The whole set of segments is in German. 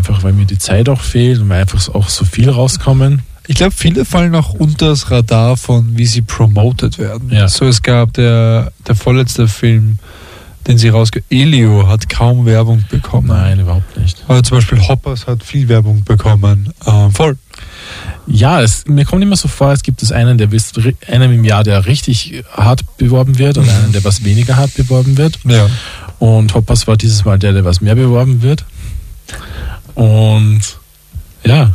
einfach, weil mir die Zeit auch fehlt und weil einfach auch so viel rauskommen. Ich glaube, viele fallen auch unter das Radar von, wie sie promoted werden. Ja. So, es gab der vorletzte Film, den sie Elio hat kaum Werbung bekommen. Nein, überhaupt nicht. Aber zum Beispiel Hoppers hat viel Werbung bekommen. Voll. Ja, mir kommt immer so vor, es gibt einen im Jahr, der richtig hart beworben wird und einen, der was weniger hart beworben wird. Ja. Und Hoppers war dieses Mal der was mehr beworben wird. Und ja,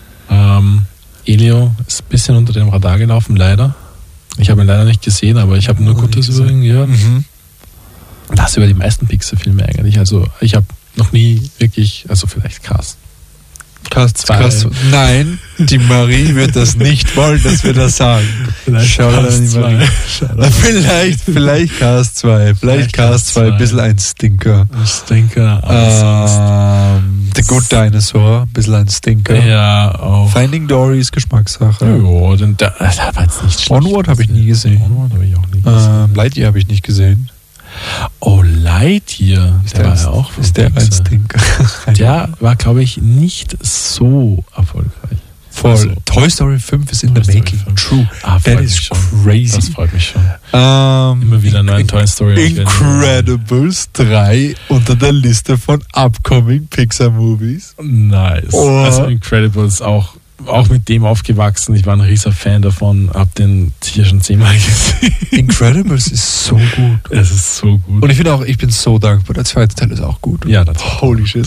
Elio ist ein bisschen unter dem Radar gelaufen, leider. Ich habe ihn leider nicht gesehen, aber ich habe nur Gutes über ihn gehört. Mhm. Das über die meisten Pixar-Filme eigentlich. Also ich habe noch nie wirklich, also vielleicht Cast 2. Nein, die Marie wird das nicht wollen, dass wir das sagen. Vielleicht Cast 2. Vielleicht Cast 2. Vielleicht Cast 2, ein bisschen ein Stinker. Ein Stinker, aber The Good Dinosaur, ein bisschen ein Stinker. Ja, auch. Finding Dory ist Geschmackssache. Ja, das war jetzt nicht schlecht. Onward habe ich nie gesehen. Onward habe ich auch nie gesehen. Lightyear habe ich nicht gesehen. Oh, Lightyear. Der war ja auch von Ist der ein Pixar. Stinker? Der war, glaube ich, nicht so erfolgreich. Voll. Also, Toy Story 5 ist in Toy the Story making. 5. True. freut That mich is schon. crazy. Das freut mich schon. Immer Immer wieder neuen Toy Story. Incredibles 3 unter der Liste von upcoming Pixar Movies. Nice. Oh. Also Incredibles auch mit dem aufgewachsen. Ich war ein riesiger Fan davon, hab den sicher schon 10-mal gesehen. Incredibles ist so gut. Es ist so gut. Und ich finde auch, ich bin so dankbar. Der zweite Teil ist auch gut. Ja, das Holy shit.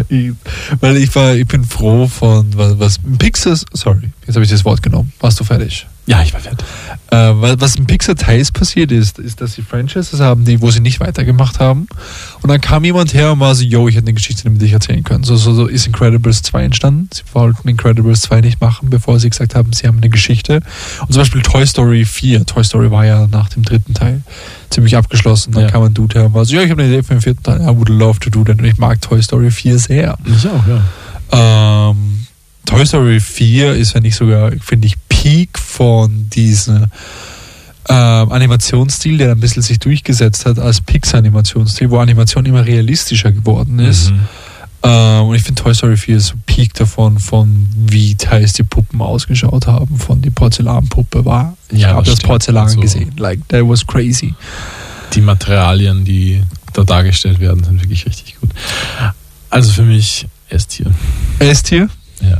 Weil ich bin froh von was Pixar. Sorry, jetzt habe ich das Wort genommen. Warst du fertig? Ja, ich war fertig. Was in Pixar-Teils passiert ist, dass sie Franchises haben, wo sie nicht weitergemacht haben. Und dann kam jemand her und war so, yo, ich hätte eine Geschichte, die wir dich erzählen können. So ist Incredibles 2 entstanden. Sie wollten Incredibles 2 nicht machen, bevor sie gesagt haben, sie haben eine Geschichte. Und zum Beispiel Toy Story 4. Toy Story war ja nach dem 3. Teil ziemlich abgeschlossen. Dann kam ein Dude her und war so, ja, ich habe eine Idee für den 4. Teil. I would love to do that. Und ich mag Toy Story 4 sehr. Ich auch, ja. Toy Story 4 ist, wenn nicht sogar, finde ich, Peak von diesem Animationsstil, der ein bisschen sich durchgesetzt hat als Pixar-Animationsstil, wo Animation immer realistischer geworden ist. Und ich finde Toy Story 4 ist so Peak davon, von wie teils die Puppen ausgeschaut haben, von die Porzellanpuppe war. Ich habe das Porzellan also gesehen. Like, that was crazy. Die Materialien, die da dargestellt werden, sind wirklich richtig gut. Also für mich S-Tier. S-Tier? Ja.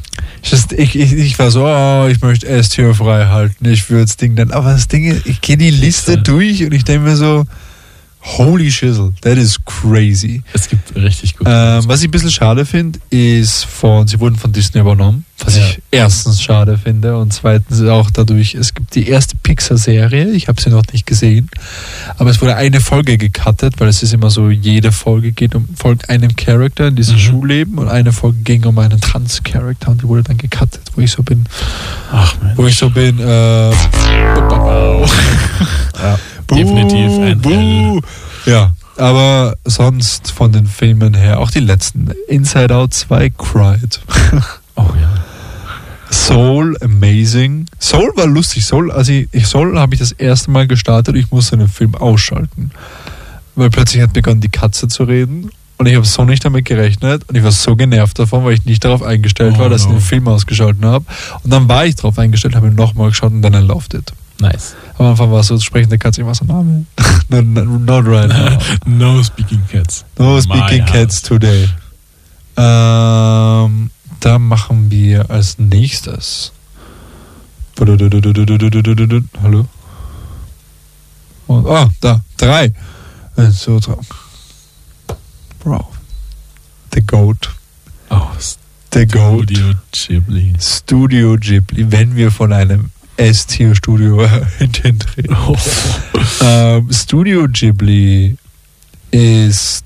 Ich war so, ich möchte S-Tier frei halten, ich würde das Ding dann, aber das Ding, ich gehe die Liste durch und ich denke mir so, holy shizzle, that is crazy. Es gibt richtig gut. Was ich ein bisschen schade finde, ist sie wurden von Disney übernommen, was ich erstens schade finde und zweitens auch dadurch, es gibt die erste Pixar-Serie, ich habe sie noch nicht gesehen, aber es wurde eine Folge gecuttet, weil es ist immer so, jede Folge folgt einem Charakter in diesem Schulleben und eine Folge ging um einen Trans-Charakter und die wurde dann gecuttet, wo ich so bin, ja, definitiv ein L. Ja, aber sonst von den Filmen her, auch die letzten, Inside Out 2, Cried. Oh ja. Soul, amazing. Soul war lustig. Soul habe ich das erste Mal gestartet, ich musste den Film ausschalten. Weil plötzlich hat begonnen, die Katze zu reden und ich habe so nicht damit gerechnet und ich war so genervt davon, weil ich nicht darauf eingestellt war, dass ich den Film ausgeschaltet habe. Und dann war ich darauf eingestellt, habe ihn nochmal geschaut und dann I loved it. Nice. Am Anfang war es so, sprechende Katze, ich war so, Name. Not right now. No speaking cats. No speaking cats today. Da machen wir als nächstes. Hallo? Da. 3. So, Bro. The Goat. Oh, The Goat. Studio Ghibli. Wenn wir von einem S-Tier-Studio hintreten. Studio Ghibli ist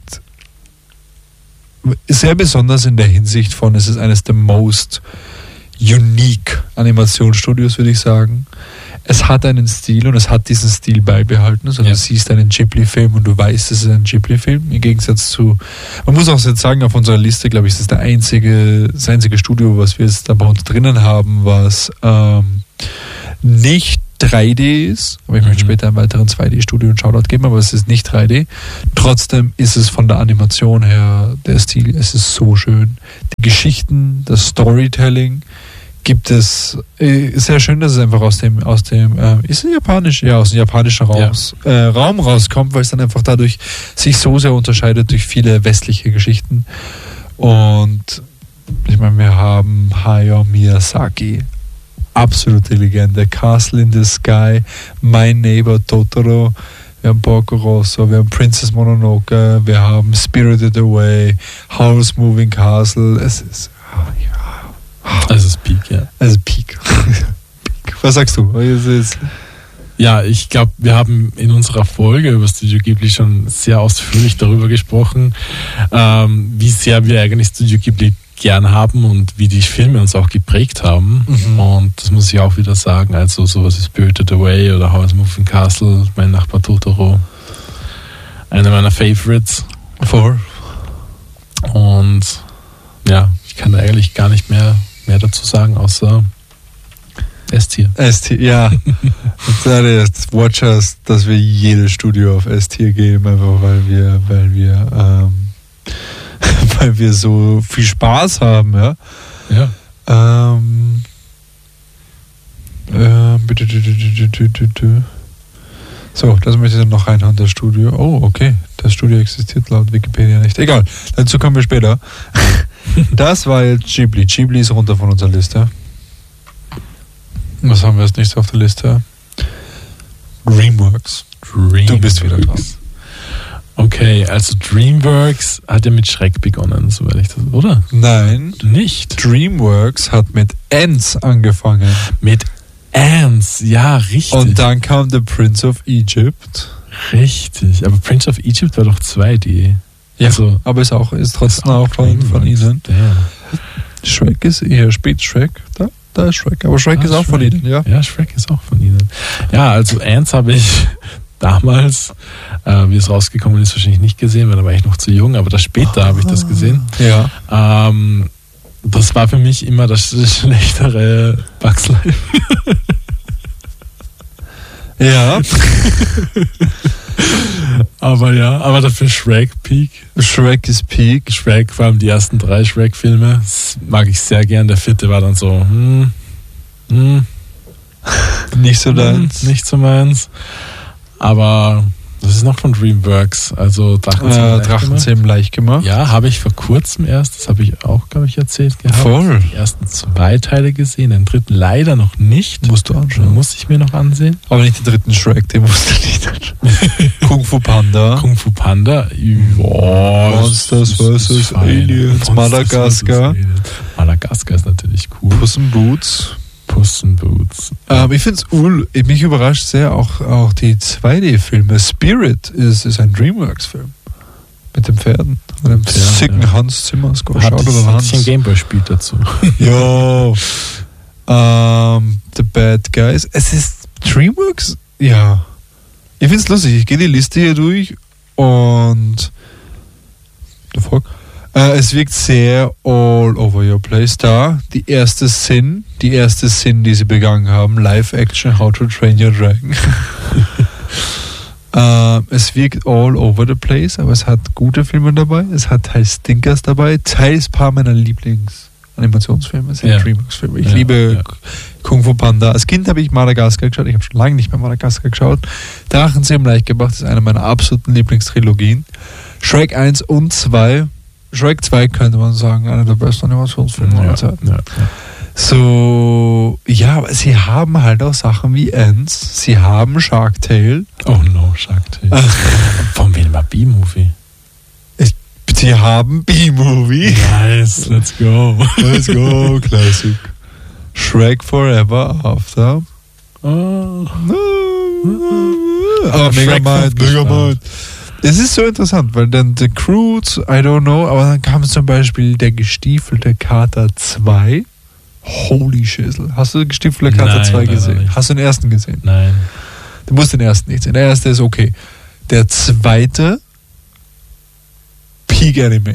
sehr besonders in der Hinsicht von, es ist eines der most unique Animationsstudios, würde ich sagen. Es hat einen Stil und es hat diesen Stil beibehalten. Also du siehst einen Ghibli-Film und du weißt, es ist ein Ghibli-Film. Im Gegensatz zu, man muss auch jetzt sagen, auf unserer Liste, glaube ich, ist das einzige Studio, was wir jetzt da bei uns drinnen haben, was nicht 3D ist, aber ich möchte später einen weiteren 2D-Studio und Shoutout geben, aber es ist nicht 3D. Trotzdem ist es von der Animation her, der Stil, es ist so schön. Die Geschichten, das Storytelling gibt es, sehr schön, dass es einfach aus dem ist es japanisch? Ja, aus dem japanischen Raum rauskommt, weil es dann einfach dadurch sich so sehr unterscheidet durch viele westliche Geschichten. Und ich meine, wir haben Hayao Miyazaki, absolute Legende, Castle in the Sky, My Neighbor Totoro, wir haben Porco Rosso, wir haben Princess Mononoke, wir haben Spirited Away, Howl's Moving Castle, es ist Peak, ja. Also Peak. Was sagst du? Ja, ich glaube, wir haben in unserer Folge über Studio Ghibli schon sehr ausführlich darüber gesprochen, wie sehr wir eigentlich Studio Ghibli gern haben und wie die Filme uns auch geprägt haben. Und das muss ich auch wieder sagen, also sowas wie Spirited Away oder Howl's Moving Castle, Mein Nachbar Totoro, einer meiner Favorites. Voll. Und ja, ich kann da eigentlich gar nicht mehr dazu sagen, außer S-Tier. S-Tier, ja. Jetzt watch us, dass wir jedes Studio auf S-Tier geben, einfach weil wir so viel Spaß haben, ja. Ja. So, das möchte ich dann noch reinhauen, das Studio. Oh, okay. Das Studio existiert laut Wikipedia nicht. Egal, dazu kommen wir später. Das war jetzt Ghibli. Ghibli ist runter von unserer Liste. Was haben wir als nächstes auf der Liste? DreamWorks. Du bist wieder dran. Okay, also DreamWorks hat ja mit Shrek begonnen, soweit ich das, oder? Nein. Nicht. DreamWorks hat mit Ants angefangen. Mit Ants, ja, richtig. Und dann kam The Prince of Egypt. Richtig, aber Prince of Egypt war doch 2D. Ja, also, aber ist trotzdem auch von ihnen. Ja. Shrek ist eher spät Shrek. Da ist Shrek. Aber Shrek ist auch von ihnen, ja? Ja, Shrek ist auch von ihnen. Ja, also Ants habe ich damals, wie es rausgekommen ist, wahrscheinlich nicht gesehen, weil da war ich noch zu jung, aber später habe ich das gesehen. Ja. Das war für mich immer das schlechtere Bugs Life. Ja. aber dafür Shrek Peak. Shrek ist Peak. Shrek, vor allem die ersten 3 Shrek-Filme, das mag ich sehr gern. Der 4. war dann so, nicht so deins. Nicht so meins. Aber das ist noch von DreamWorks, also Drachenzähmen leicht gemacht. Ja, habe ich vor kurzem erst, das habe ich auch, glaube ich, erzählt gehabt. Voll. Die ersten 2 Teile gesehen, den 3. leider noch nicht. Musst du anschauen. Muss ich mir noch ansehen. Aber nicht den 3. Shrek, den musst du nicht anschauen. Kung Fu Panda. Monsters vs. Aliens. Madagaskar. Madagaskar ist natürlich cool. Puss in Boots. Ich finde es mich überrascht sehr auch die 2D-Filme. Spirit ist ein DreamWorks-Film. Mit den Pferden. Und dem sicken Hans Zimmer. Hat sich ein Gameboy-Spiel dazu. Jo. The Bad Guys. Es ist DreamWorks? Ja. Ich finde es lustig. Ich gehe die Liste hier durch und es wirkt sehr all over your place da. Die erste Sin, die sie begangen haben, Live-Action How to Train Your Dragon. Es wirkt all over the place, aber es hat gute Filme dabei. Es hat teils Stinkers dabei, teils ein paar meiner Lieblings-Animationsfilme sind DreamWorks-Filme. Ich liebe Kung Fu Panda. Als Kind habe ich Madagaskar geschaut. Ich habe schon lange nicht mehr Madagaskar geschaut. Drachenzähmen leicht gemacht ist eine meiner absoluten Lieblingstrilogien. Shrek 1 und 2. Shrek 2 könnte man sagen, einer der besten Animationsfilme aller Zeiten. Ja. So, ja, aber sie haben halt auch Sachen wie Ants, sie haben Shark Tale. Oh no, Shark Tale. Von wem war B-Movie? Sie haben B-Movie. Nice, let's go. Let's go, Classic. Shrek Forever After. Oh. Aber Megamind. Es ist so interessant, weil dann The Croods, I don't know, aber dann kam zum Beispiel der gestiefelte Kater 2. Holy Schissel. Hast du den gestiefelte Kater 2 gesehen? Hast du den ersten gesehen? Nein. Du musst den ersten nicht sehen. Der erste ist okay. Der zweite, Peak Animation.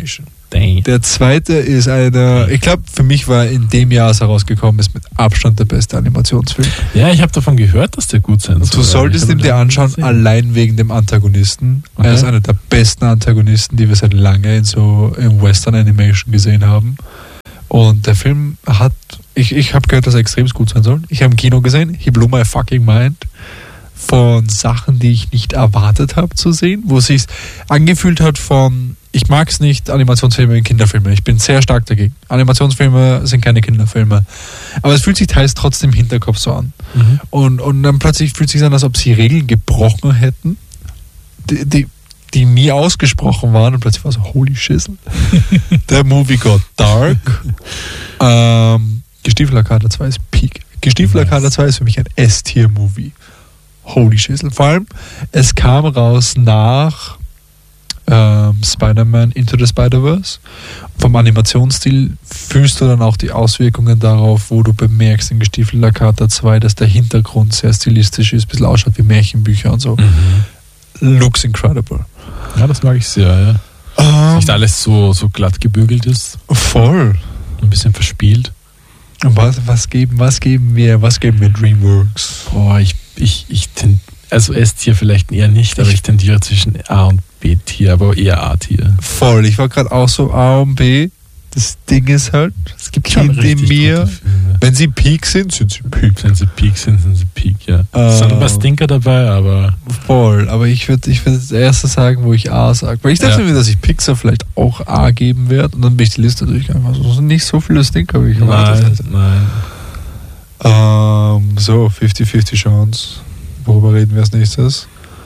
Dang. Der zweite ist einer, ich glaube, für mich war in dem Jahr, als er rausgekommen ist, mit Abstand der beste Animationsfilm. Ja, ich habe davon gehört, dass der gut sein soll. Du solltest ihn dir anschauen, allein wegen dem Antagonisten. Okay. Er ist einer der besten Antagonisten, die wir seit lange in Western Animation gesehen haben. Und der Film hat, ich habe gehört, dass er extrem gut sein soll. Ich habe im Kino gesehen, he blew my fucking mind. Von Sachen, die ich nicht erwartet habe zu sehen, wo es sich angefühlt hat von, ich mag es nicht, Animationsfilme in Kinderfilme. Ich bin sehr stark dagegen. Animationsfilme sind keine Kinderfilme. Aber es fühlt sich teils trotzdem im Hinterkopf so an. Mhm. Und dann plötzlich fühlt es sich an, als ob sie Regeln gebrochen hätten, die nie ausgesprochen waren. Und plötzlich war so, holy shizzle. Der Movie got dark. Gestiefelarkader 2 ist Peak. Gestiefelarkader 2 ist für mich ein S-Tier-Movie. Holy shizzle. Vor allem, es kam raus nach Spider-Man Into the Spider-Verse. Vom Animationsstil fühlst du dann auch die Auswirkungen darauf, wo du bemerkst in Gestiefelarkader 2, dass der Hintergrund sehr stilistisch ist, ein bisschen ausschaut wie Märchenbücher und so. Mhm. Looks incredible. Ja, das mag ich sehr, ja. Nicht alles so glatt gebügelt ist. Voll. Ein bisschen verspielt. Und was geben wir DreamWorks? Boah, also S-Tier vielleicht eher nicht, aber ich tendiere zwischen A und B-Tier, aber eher A-Tier. Voll, ich war gerade auch so A und B. Das Ding ist halt, es gibt Kinder in mir, wenn sie Peak sind, sind sie Peak. Wenn sie Peak sind sie Peak, ja. Es sind ein paar Stinker dabei, aber... Voll, aber ich würde das erste sagen, wo ich A sage. Weil ich dachte mir, dass ich Pixar vielleicht auch A geben werde und dann bin ich die Liste durchgegangen. Also es sind nicht so viele Stinker, wie ich erwartet hätte. Nein. So, 50-50 Chance. Worüber reden wir als nächstes?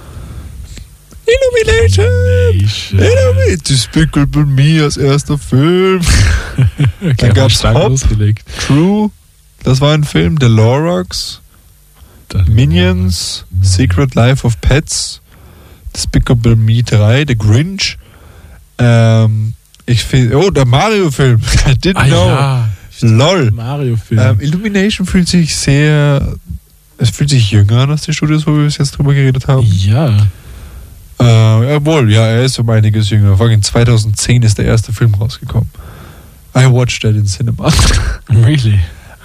Illumination! Despicable Me als erster Film. Dann gab es True, das war ein Film. The Lorax, Minions, Secret Life of Pets, Despicable Me 3, The Grinch. Der Mario-Film. I didn't know. Ja, LOL. Mario-Film. Illumination fühlt sich es fühlt sich jünger an als die Studios, wo wir bis jetzt drüber geredet haben. Ja. Jawohl, ja, er ist um einiges jünger. In 2010 ist der erste Film rausgekommen. I watched that in cinema. Really?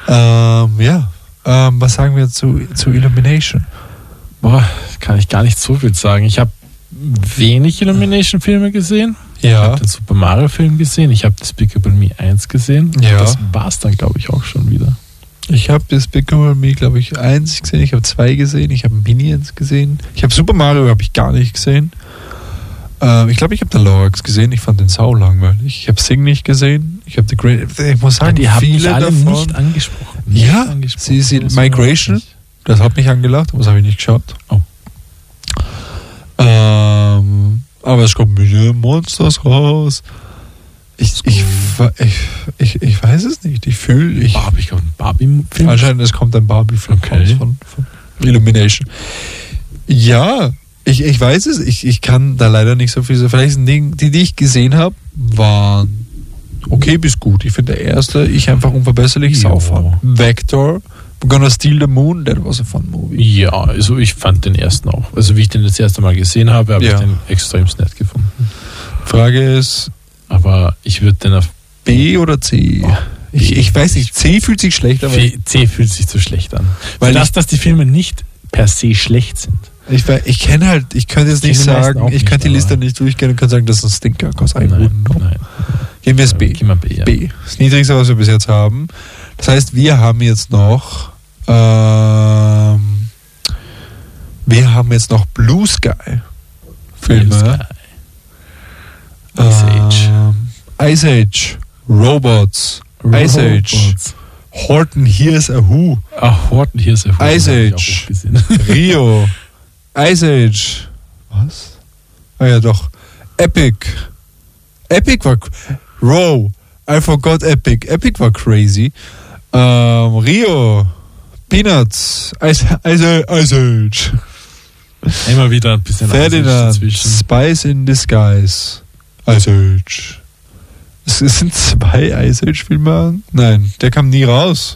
Was sagen wir zu Illumination? Boah, kann ich gar nicht so viel sagen. Ich habe wenig Illumination-Filme gesehen. Ja. Ich habe den Super Mario-Film gesehen. Ich habe Despicable Me 1 gesehen. Ja. Das war es dann, glaube ich, auch schon wieder. Ich habe Despicable Me, glaube ich, 1 gesehen, ich habe 2 gesehen, ich habe Minions gesehen. Ich habe Super Mario, habe ich gar nicht gesehen. Ich glaube, ich habe den Lorax gesehen, ich fand den sau langweilig. Ich habe Sing nicht gesehen, ich habe The Great... Ich muss sagen, die haben viele mich alle davon... nicht angesprochen. Sie Migration, das hat mich angelacht, aber das habe ich nicht geschaut. Oh. Aber es kommt Minion Monsters raus. Ich weiß es nicht. Ich fühle... Barbie, ich glaube, ein Barbie-Film. Anscheinend, es kommt ein Barbie-Film raus von Illumination. Ja, ich weiß es. Ich kann da leider nicht so viel sagen. Vielleicht sind die ich gesehen habe, waren okay bis gut. Ich finde der erste, einfach unverbesserlich saufern. Vector, We're Gonna Steal the Moon, that was a fun movie. Ja, also ich fand den ersten auch. Also wie ich den das erste Mal gesehen habe, habe ich den extrem nett gefunden. Frage ist... Aber ich würde den auf B oder C? Oh, ich weiß nicht, C fühlt sich schlecht an. C fühlt sich zu schlecht an. Weil dass die Filme nicht per se schlecht sind. Ich könnte jetzt nicht sagen, ich könnte die Liste nicht durchgehen und kann sagen, das ist ein Stinker. Nein. Gehen wir es B. Gehen wir B, ja. B. Das Niedrigste, was wir bis jetzt haben. Das heißt, wir haben jetzt noch Blue Sky Filme. Ice Age, Robots, Ice Age, Horton Hears a Who, Horton Hears a Who, Ice Age, Rio, Ice Age, was? Ja doch, Epic war, I forgot Epic war crazy, Rio, Peanuts, Ice Age, immer wieder ein bisschen Ferdinand, Spice in Disguise, Ice Age. Es sind 2 Ice Age-Filme. Nein, der kam nie raus.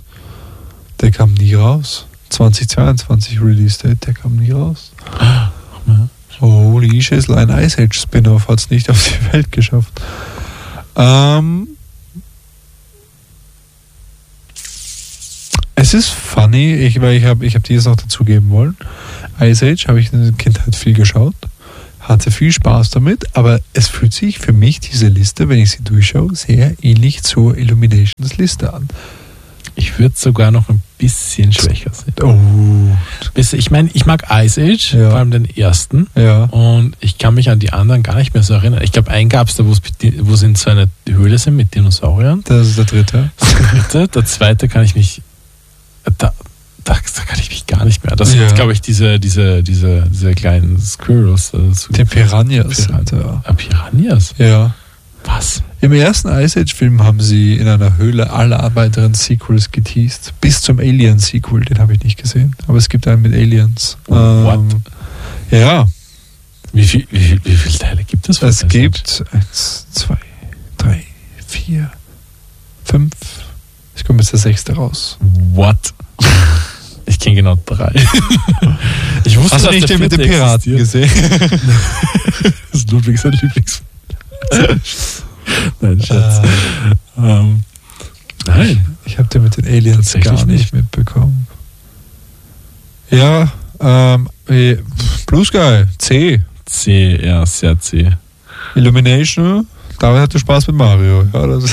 2022 Release Date, der kam nie raus. Holy Shizzle, ein Ice Age Spin-Off hat es nicht auf die Welt geschafft. Es ist funny, weil ich hab die jetzt noch dazugeben wollen. Ice Age habe ich in der Kindheit viel geschaut, hatte viel Spaß damit, aber es fühlt sich für mich diese Liste, wenn ich sie durchschaue, sehr ähnlich zur Illuminations Liste an. Ich würde sogar noch ein bisschen schwächer sehen. Oh. Ich meine, ich mag Ice Age, Ja. vor allem den ersten. Ja. Und ich kann mich an die anderen gar nicht mehr so erinnern. Ich glaube, einen gab es da, wo sie in so einer Höhle sind mit Dinosauriern. Das ist der dritte. Das dritte. Der zweite kann ich mich. Da kann ich mich gar nicht mehr. Das Ja. sind, glaube ich, diese kleinen Squirrels. Die Piranhas. Piranhas? Ja. Was? Im ersten Ice Age-Film haben sie in einer Höhle alle weiteren Sequels geteased. Bis zum Alien-Sequel, den habe ich nicht gesehen. Aber es gibt einen mit Aliens. What? Ja. Wie viele Teile gibt es? Es gibt 1, 2, 3, 4, 5. Es kommt jetzt der 6. raus. What? Ich kenne genau 3. Ich wusste, Hast du dass nicht der den mit den vierte Piraten existiert. gesehen? Das ist Ludwig sein Lieblings. Nein, Schatz. Nein. Ich habe den mit den Aliens Tatsächlich gar nicht mitbekommen. Ja, Blue Sky, C. C, ja, sehr C. Illumination, damit hatte Spaß mit Mario. Ja, das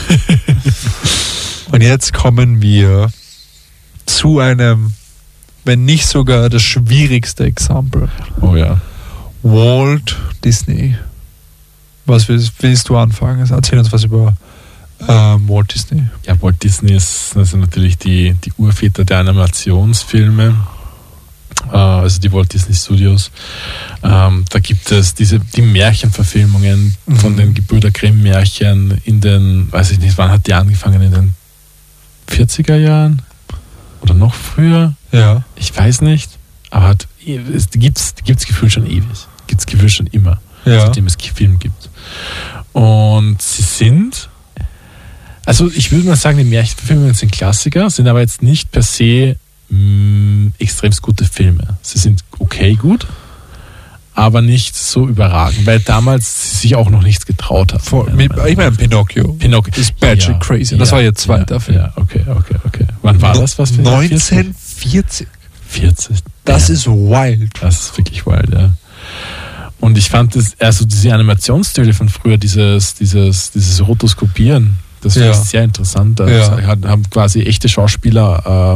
Und jetzt kommen wir zu einem, wenn nicht sogar das schwierigste Exempel. Oh ja. Walt Disney. Was willst du anfangen? Erzähl uns was über Walt Disney. Ja, Walt Disney ist also natürlich die Urväter der Animationsfilme, also die Walt Disney Studios. Da gibt es die Märchenverfilmungen von den Gebrüder Grimm-Märchen in den, weiß ich nicht, wann hat die angefangen? In den 40er Jahren? Oder noch früher? Ja. Ich weiß nicht. Aber es gibt's gefühlt schon ewig. Gibt's gefühlt schon immer. Ja. Seitdem es Film gibt. Und sie sind, also ich würde mal sagen, die Märchenverfilmungen sind Klassiker, sind aber jetzt nicht per se extremst gute Filme. Sie sind okay gut, aber nicht so überragend, weil damals sie sich auch noch nichts getraut haben. Ich meine, Pinocchio. Ist batshit crazy. Das war ihr zweiter Film. Ja, okay. Wann war das? Was für 1940. 40. Das ist wild. Das ist wirklich wild, ja. Und ich fand diese Animationsstile von früher, dieses Rotoskopieren, das finde ich sehr interessant. Da haben quasi echte Schauspieler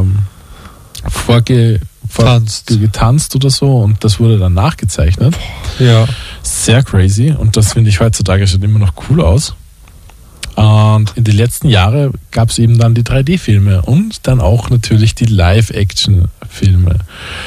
getanzt oder so und das wurde dann nachgezeichnet. Ja. Sehr crazy und das finde ich heutzutage schaut immer noch cool aus. Und in den letzten Jahren gab es eben dann die 3D-Filme und dann auch natürlich die Live-Action-Filme.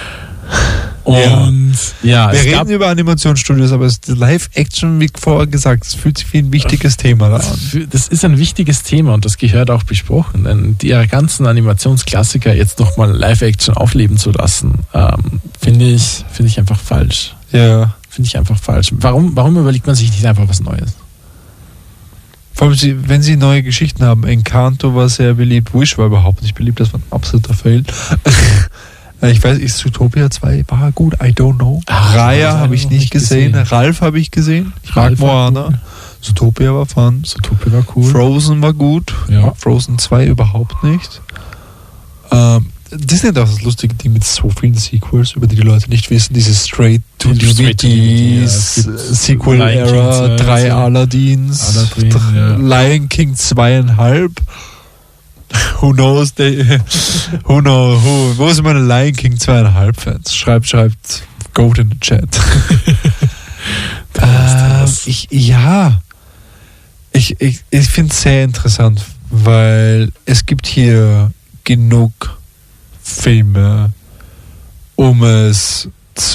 Und wir reden über Animationsstudios, aber Live-Action, wie vorher gesagt, das fühlt sich wie ein wichtiges Thema an. Das ist ein wichtiges Thema und das gehört auch besprochen. Denn die ganzen Animationsklassiker jetzt nochmal Live-Action aufleben zu lassen, finde ich einfach falsch. Ja. Finde ich einfach falsch. Warum überlegt man sich nicht einfach was Neues? Vor allem, wenn sie neue Geschichten haben. Encanto war sehr beliebt, Wish war überhaupt nicht beliebt, das war ein absoluter Fail. Ich weiß, Zootopia 2 war gut, I don't know. Raya habe ich nicht gesehen. Ralph habe ich gesehen. Ich mag Moana. Zootopia war fun. Zootopia war cool. Frozen war gut. Ja. Frozen 2 überhaupt nicht. Disney hat auch das lustige Ding mit so vielen Sequels, über die Leute nicht wissen. Diese Straight-to-DVD Sequel-Era, 3 Aladdins, Lion King 2,5. Who knows? Wo sind meine Lion King 2,5 Fans? Schreibt Goat in den Chat. Ich finde es sehr interessant, weil es gibt hier genug Filme, um es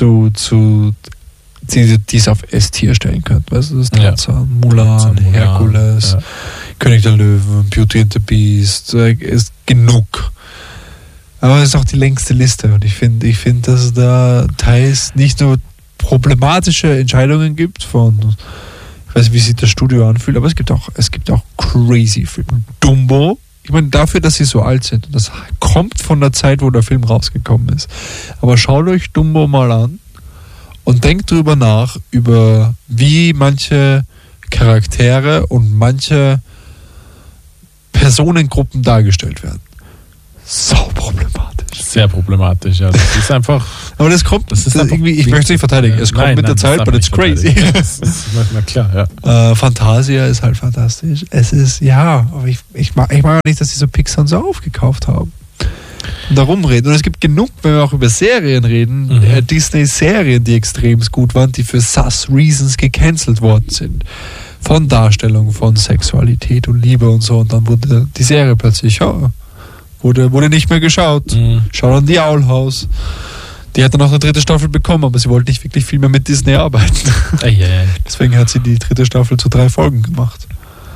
die es auf S-Tier stellen könnte. Weißt du, das Tarzan, Mulan, Herkules, König der Löwen, Beauty and the Beast, ist genug. Aber es ist auch die längste Liste und ich finde, dass es da teils nicht nur problematische Entscheidungen gibt von, ich weiß nicht, wie sich das Studio anfühlt, aber es gibt auch crazy Filme. Dumbo, ich meine, dafür, dass sie so alt sind, und das kommt von der Zeit, wo der Film rausgekommen ist. Aber schaut euch Dumbo mal an und denkt drüber nach, über wie manche Charaktere und manche Personengruppen dargestellt werden. So problematisch. Sehr problematisch, ja. Das ist einfach. Aber das kommt, das ist irgendwie, ich möchte es nicht verteidigen, es kommt mit der Zeit, but it's crazy. Das ist manchmal klar, ja. Fantasia ist halt fantastisch. Es ist, ja, aber ich mag nicht, dass sie so Pixar und so aufgekauft haben. Und darum reden. Und es gibt genug, wenn wir auch über Serien reden, Disney-Serien, die extrem gut waren, die für sus Reasons gecancelt worden sind. Von Darstellung, von Sexualität und Liebe und so. Und dann wurde die Serie plötzlich, wurde nicht mehr geschaut. Schau an die Owl House. Die hat dann noch eine 3. Staffel bekommen, aber sie wollte nicht wirklich viel mehr mit Disney arbeiten. Deswegen hat sie die 3. Staffel zu 3 Folgen gemacht.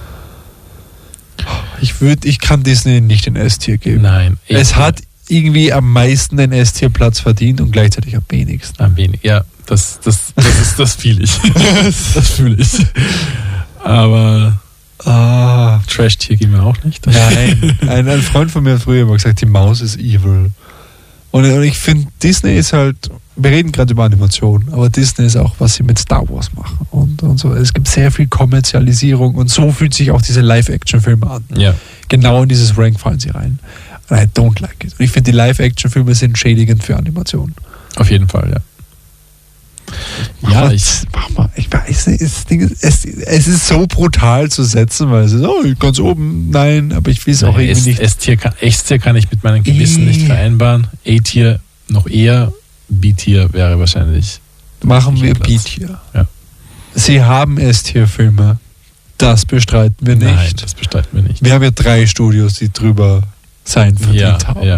Ich kann Disney nicht den S-Tier geben. Nein. Es hat irgendwie am meisten den S-Tier-Platz verdient und gleichzeitig am wenigsten. Am wenigsten, ja. Das fühle ich. Das fühle ich. Aber Trash-Tier gehen wir auch nicht. Nein. Ein Freund von mir hat früher immer gesagt, die Maus ist evil. Und ich finde, Disney ist halt, wir reden gerade über Animation, aber Disney ist auch, was sie mit Star Wars machen und so. Es gibt sehr viel Kommerzialisierung und so fühlt sich auch diese Live-Action-Filme an. Ja. Genau in dieses Rank fallen sie rein. And I don't like it. Und ich finde, die Live-Action-Filme sind schädigend für Animation. Auf jeden Fall, ja. Ich weiß nicht, es ist so brutal zu setzen, weil es ist, ganz oben, nein, aber ich will es auch irgendwie nicht. S-Tier kann ich mit meinem Gewissen nicht vereinbaren. A-Tier noch eher, B-Tier wäre wahrscheinlich. Machen wir B-Tier. Ja. Sie haben S-Tier-Filme. Das bestreiten wir nicht. Nein, das bestreiten wir nicht. Wir haben ja 3 Studios, die drüber sein verdient haben.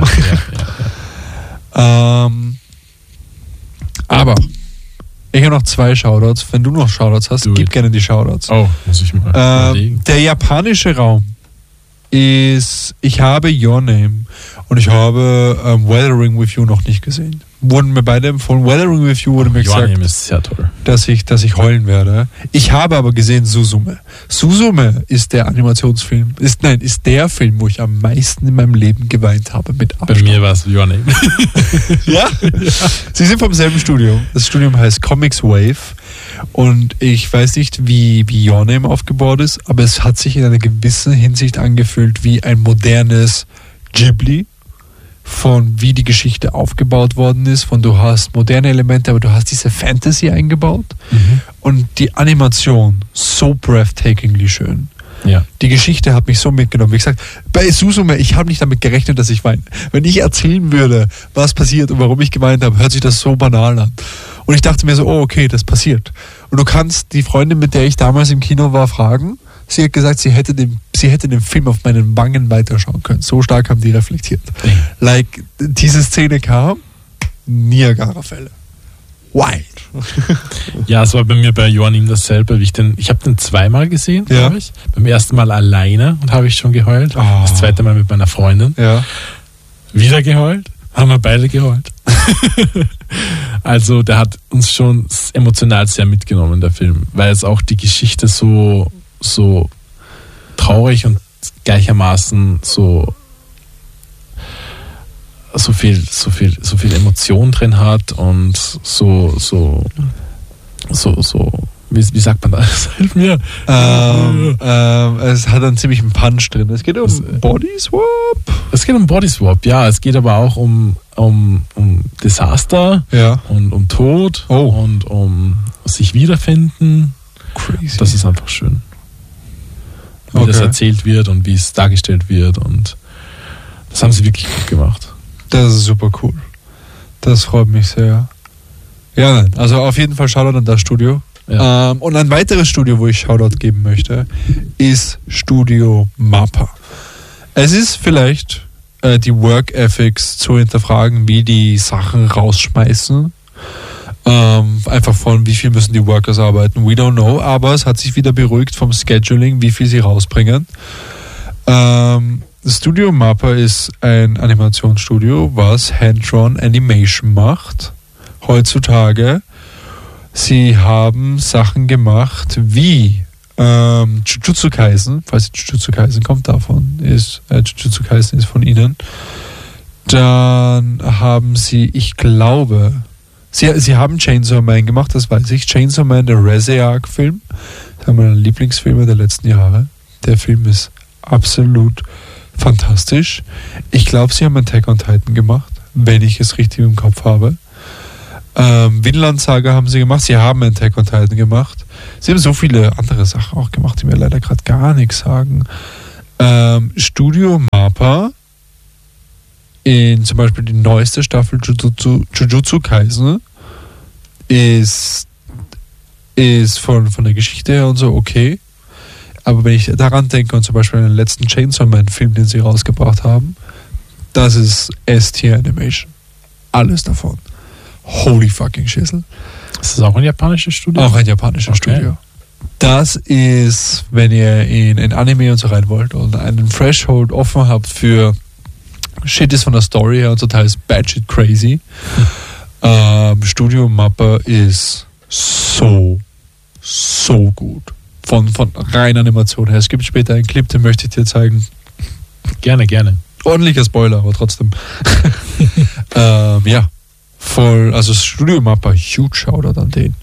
Ja. Aber ich habe noch 2 Shoutouts. Wenn du noch Shoutouts hast, gib gerne die Shoutouts. Oh, muss ich mal überlegen. Der japanische Raum ist, ich habe Your Name und ich habe Weathering with You noch nicht gesehen. Wurden mir beide empfohlen. Weathering with You wurde mir Your gesagt, Name ist sehr toll. dass ich heulen werde. Ich habe aber gesehen Suzume. Suzume ist der Animationsfilm, ist der Film, wo ich am meisten in meinem Leben geweint habe mit Abstand. Bei mir war es Your Name. Ja? Sie sind vom selben Studio. Das Studium heißt Comics Wave und ich weiß nicht, wie Your Name aufgebaut ist, aber es hat sich in einer gewissen Hinsicht angefühlt wie ein modernes Ghibli, von wie die Geschichte aufgebaut worden ist, von du hast moderne Elemente, aber du hast diese Fantasy eingebaut und die Animation so breathtakingly schön. Ja. Die Geschichte hat mich so mitgenommen. Wie gesagt, bei Suzume, ich habe nicht damit gerechnet, dass ich weine. Wenn ich erzählen würde, was passiert und warum ich geweint habe, hört sich das so banal an. Und ich dachte mir so, okay, das passiert. Und du kannst die Freundin, mit der ich damals im Kino war, fragen. Sie hat gesagt, sie hätte den Film auf meinen Wangen weiterschauen können. So stark haben die reflektiert. Like, diese Szene kam, Niagara-Fälle. Wild. Ja, es war bei mir bei Your Name dasselbe. Ich habe den 2-mal gesehen, glaube ich. Beim ersten Mal alleine und habe ich schon geheult. Das 2. Mal mit meiner Freundin. Ja. Wieder geheult. Haben wir beide geheult. Also der hat uns schon emotional sehr mitgenommen, der Film. Weil es auch die Geschichte so traurig und gleichermaßen so viel Emotion drin hat und wie sagt man das? Hilf mir. Es hat einen ziemlichen Punch drin. Es geht um Body Swap. Es geht um Body Swap, ja. Es geht aber auch um Desaster und um Tod und um sich wiederfinden. Crazy. Das ist einfach schön. Wie das erzählt wird und wie es dargestellt wird und das haben sie wirklich gut gemacht. Das ist super cool. Das freut mich sehr. Ja, also auf jeden Fall Shoutout an das Studio. Ja. Und ein weiteres Studio, wo ich Shoutout geben möchte, ist Studio MAPPA. Es ist vielleicht die Work Ethics zu hinterfragen, wie die Sachen rausschmeißen. Einfach von wie viel müssen die Workers arbeiten. We don't know, aber es hat sich wieder beruhigt vom Scheduling, wie viel sie rausbringen. Studio MAPPA ist ein Animationsstudio, was Hand-Drawn Animation macht. Heutzutage. Sie haben Sachen gemacht wie Jujutsu Kaisen, falls Jujutsu Kaisen kommt davon, Jujutsu Kaisen ist von ihnen. Dann haben sie, ich glaube, Sie haben Chainsaw Man gemacht, das weiß ich. Chainsaw Man, der Razziark-Film. Das ist einer meiner Lieblingsfilme der letzten Jahre. Der Film ist absolut fantastisch. Ich glaube, sie haben Attack on Titan gemacht, wenn ich es richtig im Kopf habe. Vinland Saga haben sie gemacht. Sie haben Attack on Titan gemacht. Sie haben so viele andere Sachen auch gemacht, die mir leider gerade gar nichts sagen. Studio Mappa in zum Beispiel die neueste Staffel Jujutsu Kaisen ist von der Geschichte her und so okay. Aber wenn ich daran denke und zum Beispiel an den letzten Chainsaw Man Film, den sie rausgebracht haben, das ist S-Tier Animation. Alles davon. Holy fucking Schissel. Ist das auch ein japanisches Studio? Auch ein japanisches Studio. Das ist, wenn ihr in Anime und so rein wollt und einen Threshold offen habt für Shit ist von der Story her und total ist batshit crazy. Studio Mappa ist so gut. Von rein Animation her. Es gibt später einen Clip, den möchte ich dir zeigen. Gerne. Ordentlicher Spoiler, aber trotzdem. Ja. Voll, also Studio Mappa, huge Shoutout an den.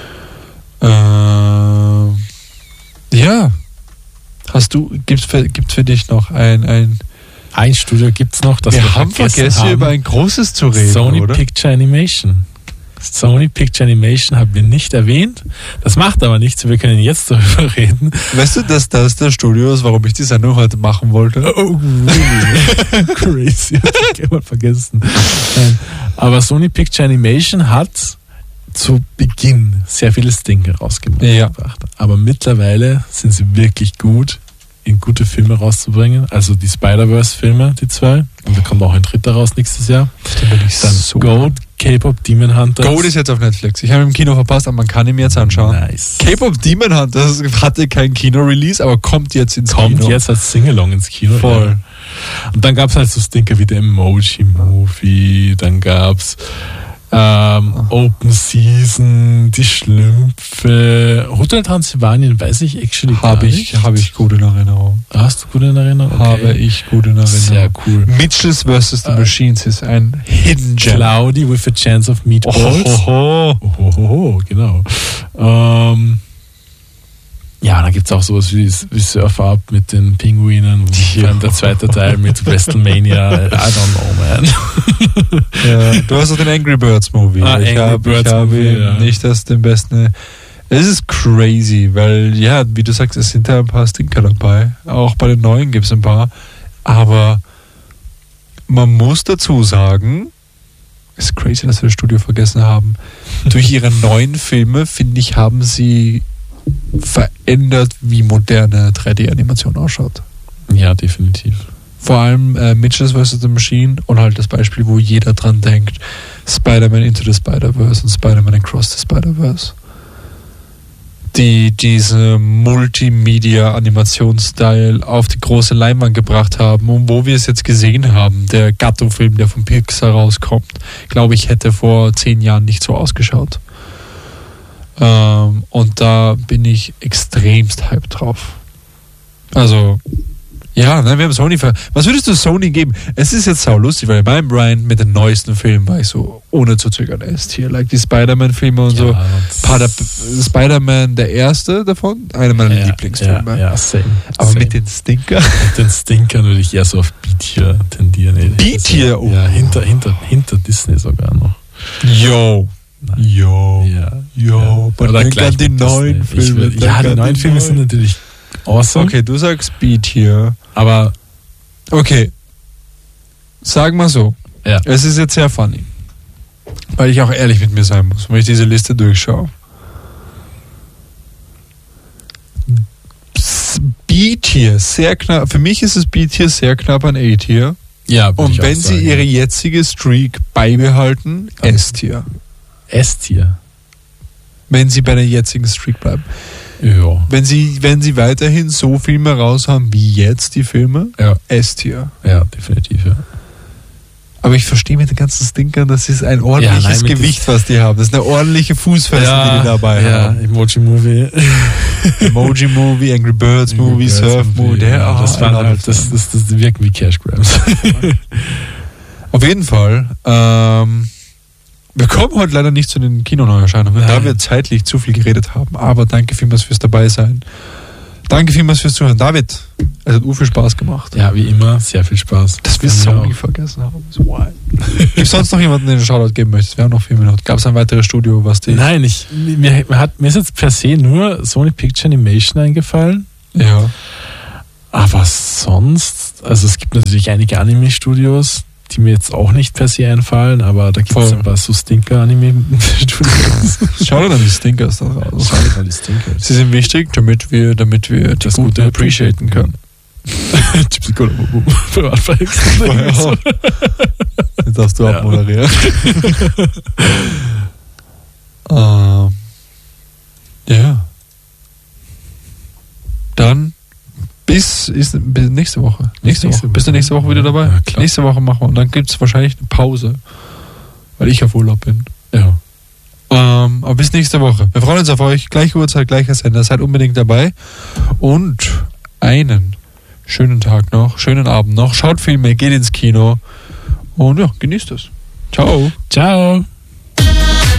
Ja. Gibt's für dich noch ein Studio gibt's noch, das wir haben vergessen, über ein großes zu reden, Sony oder? Picture Animation. Sony Picture Animation haben wir nicht erwähnt. Das macht aber nichts, wir können jetzt darüber reden. Weißt du, dass das der Studio ist, warum ich die Sendung heute machen wollte? Oh, really? Crazy, hab ich mal vergessen. Aber Sony Picture Animation hat zu Beginn sehr viele Stinker rausgebracht. Ja. Aber mittlerweile sind sie wirklich gut, in gute Filme rauszubringen. Also die Spider-Verse-Filme, die 2. Und da kommt auch ein 3. raus nächstes Jahr. Dann so Goat, K-Pop Demon Hunters. Goat ist jetzt auf Netflix. Ich habe ihn im Kino verpasst, aber man kann ihn jetzt anschauen. Nice. K-Pop Demon Hunters hatte kein Kino-Release, aber kommt jetzt ins Kino. Kommt jetzt als Singalong ins Kino. Voll. Ja. Und dann gab es halt so Stinker wie der Emoji-Movie, dann gab es Open Season, die Schlümpfe, Hotel Transylvanien, weiß ich actually gar nicht. Habe ich gut in Erinnerung. Hast du gut in Erinnerung? Okay. Habe ich gut in Erinnerung. Sehr cool. Mitchells vs. The Machines ist ein Hidden Gem. Cloudy with a Chance of Meatballs. Genau. Ja, dann gibt es auch sowas wie Surf Up mit den Pinguinen, vor allem der zweite Teil mit WrestleMania. I don't know, man. Ja, du hast auch den Angry Birds Movie. Ich habe nicht den besten. Es ist crazy, weil, ja, wie du sagst, es sind da ein paar Stinker dabei. Auch bei den neuen gibt es ein paar. Aber man muss dazu sagen, es ist crazy, dass wir das Studio vergessen haben. Durch ihre neuen Filme, finde ich, haben sie verändert, wie moderne 3D-Animation ausschaut. Ja, definitiv. Vor allem Mitchells vs. The Machine und halt das Beispiel, wo jeder dran denkt, Spider-Man Into the Spider-Verse und Spider-Man Across the Spider-Verse. Die diese Multimedia-Animationsstyle auf die große Leinwand gebracht haben und wo wir es jetzt gesehen haben, der Gatto-Film, der von Pixar rauskommt, glaube ich, hätte vor 10 Jahren nicht so ausgeschaut. Und da bin ich extremst hyped drauf. Also, ja, wir haben Sony. Was würdest du Sony geben? Es ist jetzt sau lustig, weil bei Brian mit den neuesten Filmen war ich so ohne zu zögern hier, like die Spider-Man-Filme und so. Spider-Man, der erste davon, einer meiner Lieblingsfilme. Ja, same. Aber mit den Stinkern? Mit den Stinkern würde ich eher so auf B-Tier tendieren. B-Tier? Oh. Ja, hinter Disney sogar noch. Yo. Ja. Aber denk an die neuen Filme. Die neuen Filme sind natürlich awesome. Okay, du sagst B-Tier. Aber okay, sag mal so. Ja. Es ist jetzt sehr funny. Weil ich auch ehrlich mit mir sein muss, wenn ich diese Liste durchschaue. B-Tier, sehr knapp. Für mich ist es B-Tier sehr knapp an A-Tier. Ja, und wenn sie ihre jetzige Streak beibehalten, S-Tier. S-Tier. Wenn sie bei der jetzigen Streak bleiben. Ja. Wenn sie weiterhin so Filme raushauen wie jetzt die Filme, S-Tier. Ja, definitiv, ja. Aber ich verstehe mit den ganzen Stinkern, das ist ein ordentliches Gewicht, was die haben. Das ist eine ordentliche Fußfessel, die dabei haben. Emoji-Movie. Emoji-Movie, Angry Birds Movie, Surf-Movie. Das waren halt, das wirken wie Cash Grabs. Auf jeden Fall. Wir kommen heute leider nicht zu den Kinoneuerscheinungen, da wir zeitlich zu viel geredet haben. Aber danke vielmals fürs Dabeisein. Danke vielmals fürs Zuhören. David, es hat viel Spaß gemacht. Ja, wie immer, sehr viel Spaß. Dass wir Sony vergessen haben. Gibt es sonst noch jemanden, den du Shoutout geben möchtest? Wir haben noch 4 Minuten. Gab es ein weiteres Studio, was die... Nein, mir ist jetzt per se nur Sony Picture Animation eingefallen. Ja. Aber sonst, also es gibt natürlich einige Anime-Studios, die mir jetzt auch nicht per se einfallen, aber da gibt es ein paar so Stinker-Anime-Studios. Schau dir an die Stinkers da raus. Schau dir an die Stinkers. Sie sind wichtig, damit wir das Gute appreciaten können. Jetzt darfst du abmoderieren. Ja. Dann bis nächste Woche. Bist du nächste Woche wieder dabei? Ja, klar. Nächste Woche machen wir und dann gibt es wahrscheinlich eine Pause, weil ich auf Urlaub bin. Ja. Aber bis nächste Woche. Wir freuen uns auf euch. Gleiche Uhrzeit, gleicher Sender. Seid unbedingt dabei. Und einen schönen Tag noch, schönen Abend noch. Schaut Filme, geht ins Kino und ja, genießt es. Ciao. Ciao.